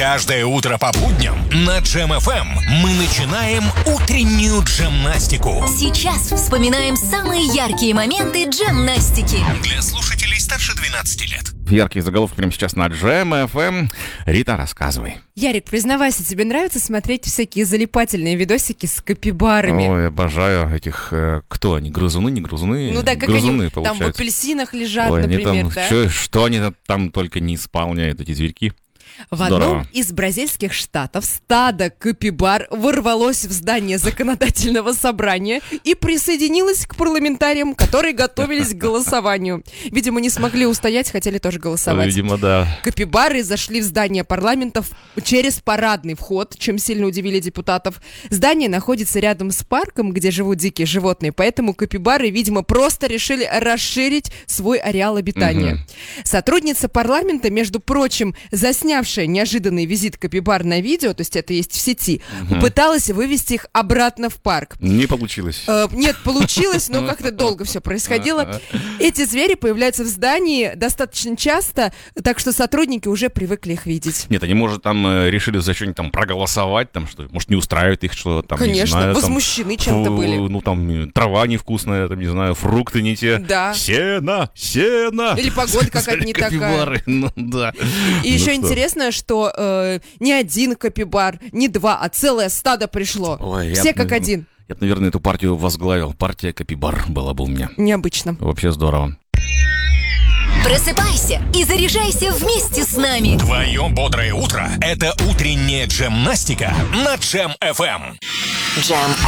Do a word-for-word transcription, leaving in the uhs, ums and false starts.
Каждое утро по будням на Джем эф эм мы начинаем утреннюю джемнастику. Сейчас вспоминаем самые яркие моменты джемнастики. Для слушателей старше двенадцати лет. Яркие заголовки прямо сейчас на Джем эф эм. Рита, рассказывай. Ярик, признавайся, тебе нравится смотреть всякие залипательные видосики с капибарами? Ой, обожаю этих, э, кто они, грызуны, не грызуны? Ну да, как грызуны, они там в получается. апельсинах лежат, Ой, они например, там, да? Что, что они там только не исполняют, эти зверьки. В Здорово. одном из бразильских штатов стадо капибар ворвалось в здание законодательного собрания и присоединилось к парламентариям, которые готовились к голосованию. Видимо, не смогли устоять, хотели тоже голосовать. Видимо, да. Капибары зашли в здание парламентов через парадный вход, чем сильно удивили депутатов. Здание находится рядом с парком, где живут дикие животные, поэтому капибары, видимо, просто решили расширить свой ареал обитания. Угу. Сотрудница парламента, между прочим, заснявшая неожиданный визит капибар на видео, то есть это есть в сети, угу. пыталась вывести их обратно в парк. Не получилось. Э, нет, получилось, но как-то долго все происходило. Эти звери появляются в здании достаточно часто, так что сотрудники уже привыкли их видеть. Нет, они, может, там э, решили за что-нибудь там проголосовать, там что, может, не устраивает их, что там, Конечно, не знаю, возмущены там, чем-то фу, были. Ну, там, трава невкусная, там, не знаю, фрукты не те. Да. Сено, сено. Или погода какая-то не такая. Ну, да. И ну, еще что? интересно, что э, не один капибар, не два, а целое стадо пришло. Ой, Все я, как один. Я бы, наверное, эту партию возглавил. Партия капибар была бы у меня. Необычно. Вообще здорово. Просыпайся и заряжайся вместе с нами. Твое бодрое утро – это утренняя джемнастика на Джем эф эм. Джем